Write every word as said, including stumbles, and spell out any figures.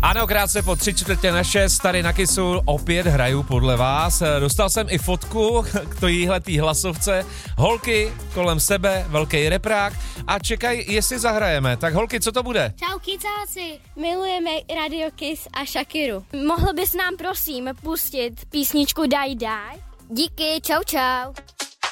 Ano, krátce po tři čtvrtě na šest, tady na Kissu opět hraju podle vás. Dostal jsem i fotku k téhletý hlasovce. Holky kolem sebe, velký reprák a čekaj, jestli zahrajeme. Tak holky, co to bude? Čau kicáci, milujeme Radio Kiss a Shakiru. Mohl bys nám prosím pustit písničku Daj Daj? Díky, čau čau.